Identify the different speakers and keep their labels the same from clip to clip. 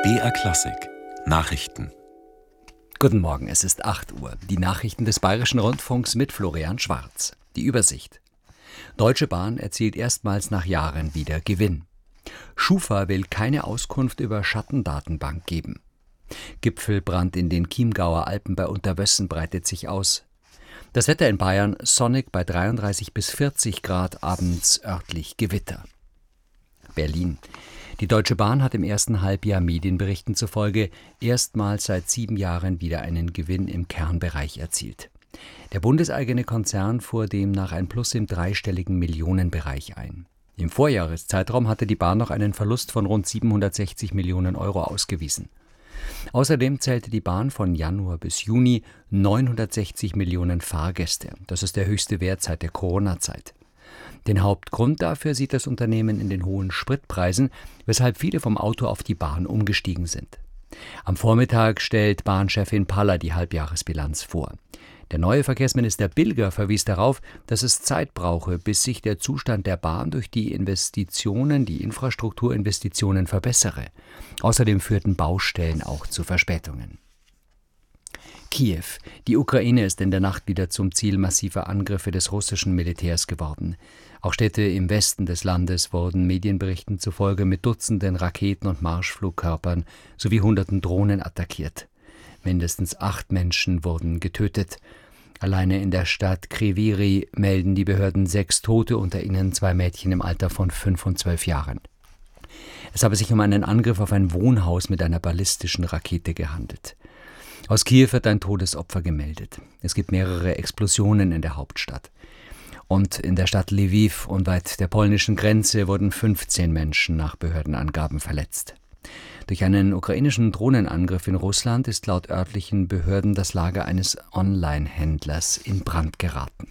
Speaker 1: BR Klassik Nachrichten.
Speaker 2: Guten Morgen, es ist 8 Uhr. Die Nachrichten des Bayerischen Rundfunks mit Florian Schwarz. Die Übersicht. Deutsche Bahn erzielt erstmals nach Jahren wieder Gewinn. Schufa will keine Auskunft über Schattendatenbank geben. Gipfelbrand in den Chiemgauer Alpen bei Unterwössen breitet sich aus. Das Wetter in Bayern sonnig bei 33 bis 40 Grad, abends örtlich Gewitter. Berlin. Die Deutsche Bahn hat im ersten Halbjahr Medienberichten zufolge erstmals seit 7 Jahren wieder einen Gewinn im Kernbereich erzielt. Der bundeseigene Konzern fuhr demnach ein Plus im dreistelligen Millionenbereich ein. Im Vorjahreszeitraum hatte die Bahn noch einen Verlust von rund 760 Millionen Euro ausgewiesen. Außerdem zählte die Bahn von Januar bis Juni 960 Millionen Fahrgäste. Das ist der höchste Wert seit der Corona-Zeit. Den Hauptgrund dafür sieht das Unternehmen in den hohen Spritpreisen, weshalb viele vom Auto auf die Bahn umgestiegen sind. Am Vormittag stellt Bahnchefin Paller die Halbjahresbilanz vor. Der neue Verkehrsminister Bilger verwies darauf, dass es Zeit brauche, bis sich der Zustand der Bahn durch die Infrastrukturinvestitionen verbessere. Außerdem führten Baustellen auch zu Verspätungen. Kiew. Die Ukraine ist in der Nacht wieder zum Ziel massiver Angriffe des russischen Militärs geworden. Auch Städte im Westen des Landes wurden Medienberichten zufolge mit Dutzenden Raketen und Marschflugkörpern sowie Hunderten Drohnen attackiert. Mindestens 8 Menschen wurden getötet. Alleine in der Stadt Kryvyi melden die Behörden 6 Tote, unter ihnen 2 Mädchen im Alter von 5 und 12 Jahren. Es habe sich um einen Angriff auf ein Wohnhaus mit einer ballistischen Rakete gehandelt. Aus Kiew wird ein Todesopfer gemeldet. Es gibt mehrere Explosionen in der Hauptstadt. Und in der Stadt Lviv unweit der polnischen Grenze wurden 15 Menschen nach Behördenangaben verletzt. Durch einen ukrainischen Drohnenangriff in Russland ist laut örtlichen Behörden das Lager eines Online-Händlers in Brand geraten.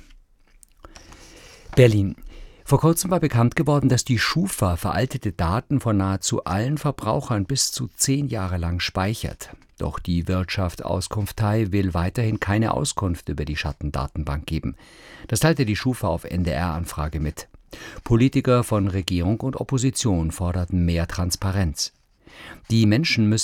Speaker 2: Berlin. Vor kurzem war bekannt geworden, dass die Schufa veraltete Daten von nahezu allen Verbrauchern bis zu 10 Jahre lang speichert. Doch die Wirtschaft Auskunftei will weiterhin keine Auskunft über die Schattendatenbank geben. Das teilte die Schufa auf NDR-Anfrage mit. Politiker von Regierung und Opposition forderten mehr Transparenz. Die Menschen müssen